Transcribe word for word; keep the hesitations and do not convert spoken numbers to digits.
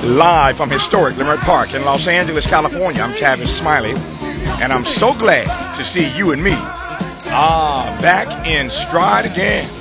Live from historic Leimert Park in Los Angeles, California. I'm Tavis Smiley, and I'm so glad to see you and me ah back in stride again.